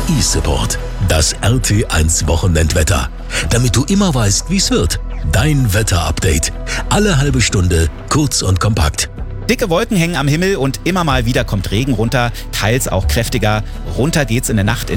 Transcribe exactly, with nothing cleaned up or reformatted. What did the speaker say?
eSupport, das R T eins Wochenendwetter. Damit du immer weißt, wie's wird. Dein Wetterupdate. Alle halbe Stunde, kurz und kompakt. Dicke Wolken hängen am Himmel und immer mal wieder kommt Regen runter, teils auch kräftiger. Runter geht's in der Nacht in